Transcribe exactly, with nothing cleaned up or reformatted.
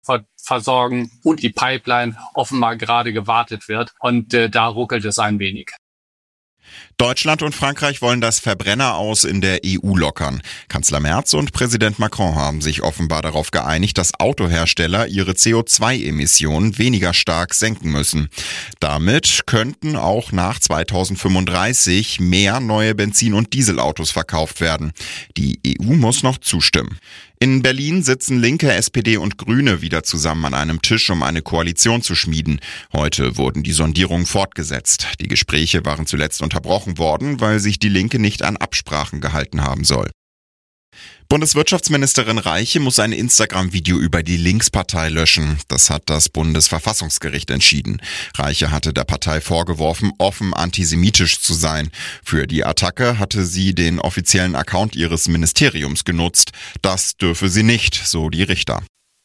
ver- versorgen und die Pipeline offenbar gerade gewartet wird. Und äh, da ruckelt es ein wenig. Deutschland und Frankreich wollen das Verbrenneraus in der E U lockern. Kanzler Merz und Präsident Macron haben sich offenbar darauf geeinigt, dass Autohersteller ihre C O zwei Emissionen weniger stark senken müssen. Damit könnten auch nach zweitausendfünfunddreißig mehr neue Benzin- und Dieselautos verkauft werden. Die E U muss noch zustimmen. In Berlin sitzen Linke, S P D und Grüne wieder zusammen an einem Tisch, um eine Koalition zu schmieden. Heute wurden die Sondierungen fortgesetzt. Die Gespräche waren zuletzt unterbrochen worden, weil sich die Linke nicht an Absprachen gehalten haben soll. Bundeswirtschaftsministerin Reiche muss ein Instagram-Video über die Linkspartei löschen. Das hat das Bundesverfassungsgericht entschieden. Reiche hatte der Partei vorgeworfen, offen antisemitisch zu sein. Für die Attacke hatte sie den offiziellen Account ihres Ministeriums genutzt. Das dürfe sie nicht, so die Richter.